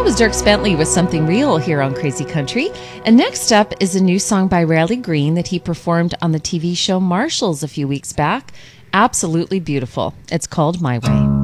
was Dirk Bentley with Something Real here on Crazy Country. And next up is a new song by Riley Green that he performed on the TV show Marshalls a few weeks back. Absolutely beautiful. It's called My Way.